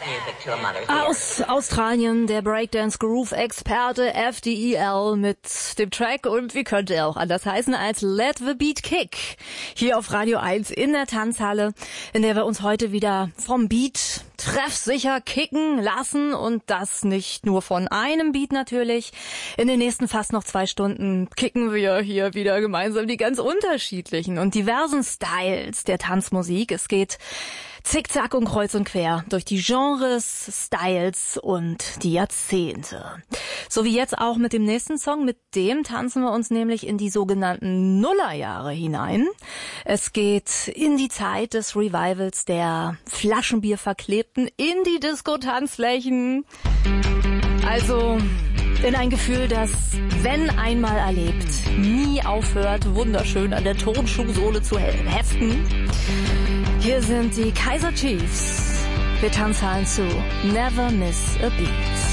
Aus Australien der Breakdance-Groove-Experte FDEL mit dem Track und wie könnte er auch anders heißen als Let the Beat Kick. Hier auf Radio 1 in der Tanzhalle, in der wir uns heute wieder vom Beat treffsicher kicken lassen und das nicht nur von einem Beat natürlich. In den nächsten fast noch 2 Stunden kicken wir hier wieder gemeinsam die ganz unterschiedlichen und diversen Styles der Tanzmusik. Es geht zickzack und kreuz und quer durch die Genres, Styles und die Jahrzehnte. So wie jetzt auch mit dem nächsten Song, mit dem tanzen wir uns nämlich in die sogenannten Nullerjahre hinein. Es geht in die Zeit des Revivals der Flaschenbierverklebten Indie-Disco-Tanzflächen. Also in ein Gefühl, das, wenn einmal erlebt, nie aufhört, wunderschön an der Turnschuhsohle zu heften. Hier sind die Kaiser Chiefs. Wir tanzen zu Never Miss a Beat.